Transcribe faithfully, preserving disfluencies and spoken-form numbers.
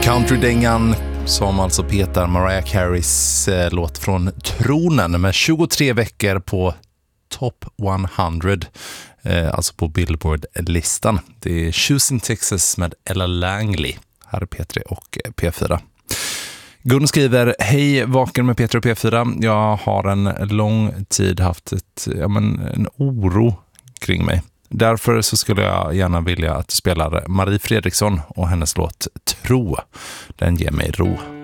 Countrydängan som alltså petar Mariah Careys eh, låt från tronen med tjugotre veckor på Top hundra, eh, alltså på Billboard-listan. Det är Choosing Texas med Ella Langley. Här är P tre och P fyra. Gun skriver: hej, vaken med P tre och P fyra. Jag har en lång tid haft ett, ja, men, en oro kring mig. Därför så skulle jag gärna vilja att du spelar Marie Fredriksson och hennes låt Tro. Den ger mig ro.